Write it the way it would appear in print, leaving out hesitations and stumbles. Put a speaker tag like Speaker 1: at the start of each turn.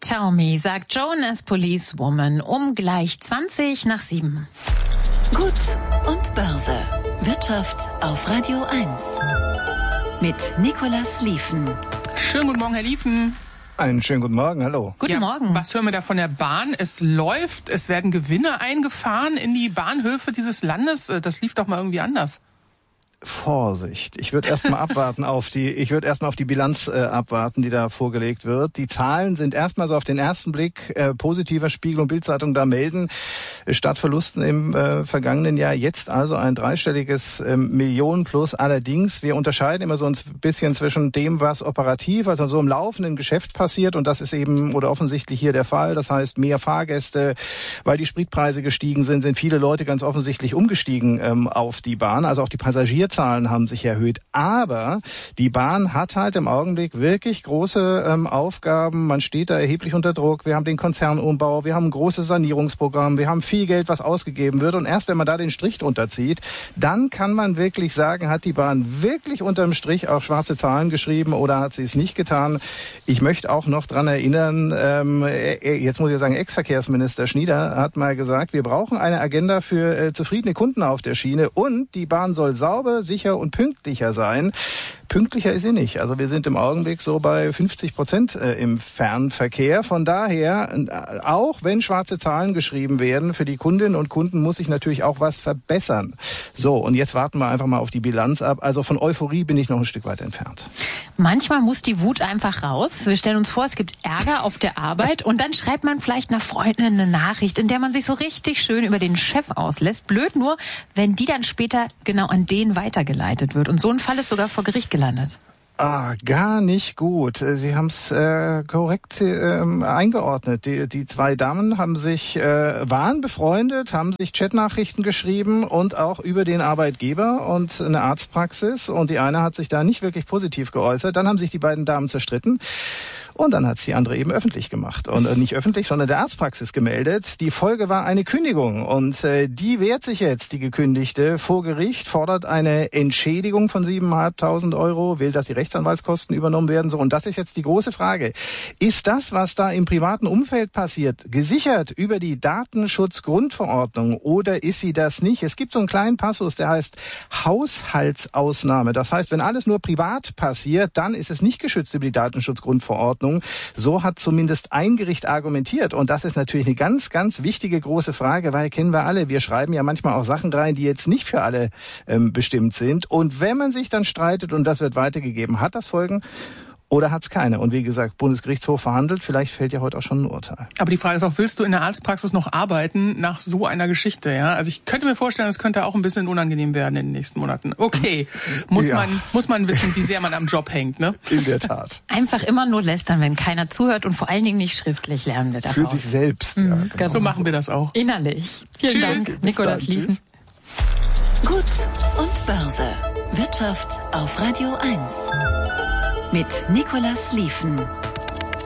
Speaker 1: Tell Me, sagt Jonas Policewoman um gleich 7:20.
Speaker 2: Gut und Börse. Wirtschaft auf Radio 1. Mit Nicolas Lieven.
Speaker 3: Schönen guten Morgen, Herr Lieven.
Speaker 4: Einen schönen guten Morgen, hallo.
Speaker 1: Guten Morgen.
Speaker 3: Was hören wir da von der Bahn? Es läuft, es werden Gewinne eingefahren in die Bahnhöfe dieses Landes. Das lief doch mal irgendwie anders.
Speaker 4: Vorsicht. Ich würde erstmal abwarten auf die Bilanz abwarten, die da vorgelegt wird. Die Zahlen sind erstmal so auf den ersten Blick positiver. Spiegel und Bild-Zeitung da melden statt Verlusten im vergangenen Jahr jetzt also ein dreistelliges Millionen plus. Allerdings, wir unterscheiden immer so ein bisschen zwischen dem, was operativ, also so im laufenden Geschäft passiert, und das ist eben oder offensichtlich hier der Fall. Das heißt, mehr Fahrgäste, weil die Spritpreise gestiegen sind viele Leute ganz offensichtlich umgestiegen auf die Bahn. Also auch die Passagierzahlen haben sich erhöht. Aber die Bahn hat halt im Augenblick wirklich große Aufgaben. Man steht da erheblich unter Druck. Wir haben den Konzernumbau, wir haben ein großes Sanierungsprogramm, wir haben viel Geld, was ausgegeben wird. Und erst wenn man da den Strich drunter zieht, dann kann man wirklich sagen, hat die Bahn wirklich unterm Strich auch schwarze Zahlen geschrieben oder hat sie es nicht getan. Ich möchte auch noch dran erinnern, jetzt muss ich sagen, Ex-Verkehrsminister Schnieder hat mal gesagt, wir brauchen eine Agenda für zufriedene Kunden auf der Schiene und die Bahn soll sauber, sicher und pünktlicher sein. Pünktlicher ist sie nicht. Also wir sind im Augenblick so bei 50% im Fernverkehr. Von daher, auch wenn schwarze Zahlen geschrieben werden, für die Kundinnen und Kunden muss sich natürlich auch was verbessern. So, und jetzt warten wir einfach mal auf die Bilanz ab. Also von Euphorie bin ich noch ein Stück weit entfernt.
Speaker 1: Manchmal muss die Wut einfach raus. Wir stellen uns vor, es gibt Ärger auf der Arbeit und dann schreibt man vielleicht einer Freundin eine Nachricht, in der man sich so richtig schön über den Chef auslässt. Blöd nur, wenn die dann später genau an den weitergeleitet wird. Und so ein Fall ist sogar vor Gericht gelandet.
Speaker 4: Gar nicht gut. Sie haben es korrekt eingeordnet. Die zwei Damen haben waren befreundet, haben sich Chatnachrichten geschrieben und auch über den Arbeitgeber und eine Arztpraxis. Und die eine hat sich da nicht wirklich positiv geäußert. Dann haben sich die beiden Damen zerstritten. Und dann hat es die andere eben öffentlich gemacht. Und nicht öffentlich, sondern der Arztpraxis gemeldet. Die Folge war eine Kündigung. Und die wehrt sich jetzt, die Gekündigte, vor Gericht, fordert eine Entschädigung von 7.500 €, will, dass die Rechtsanwaltskosten übernommen werden. So, und das ist jetzt die große Frage. Ist das, was da im privaten Umfeld passiert, gesichert über die Datenschutzgrundverordnung oder ist sie das nicht? Es gibt so einen kleinen Passus, der heißt Haushaltsausnahme. Das heißt, wenn alles nur privat passiert, dann ist es nicht geschützt über die Datenschutzgrundverordnung. So hat zumindest ein Gericht argumentiert. Und das ist natürlich eine ganz, ganz wichtige große Frage, weil kennen wir alle. Wir schreiben ja manchmal auch Sachen rein, die jetzt nicht für alle bestimmt sind. Und wenn man sich dann streitet und das wird weitergegeben, hat das Folgen oder hat es keine? Und wie gesagt, Bundesgerichtshof verhandelt, vielleicht fällt ja heute auch schon ein Urteil.
Speaker 3: Aber die Frage ist auch, willst du in der Arztpraxis noch arbeiten nach so einer Geschichte? Ja, also ich könnte mir vorstellen, es könnte auch ein bisschen unangenehm werden in den nächsten Monaten. Okay, muss man wissen, wie sehr man am Job hängt, ne?
Speaker 4: In der Tat.
Speaker 1: Einfach immer nur lästern, wenn keiner zuhört und vor allen Dingen nicht schriftlich, lernen wir daraus.
Speaker 4: Für sich selbst, ja. Genau.
Speaker 3: So machen wir das auch.
Speaker 1: Innerlich. Vielen Dank, Nicolas Lieven.
Speaker 2: Gut und Börse. Wirtschaft auf Radio 1. Mit Nicolas Lieven.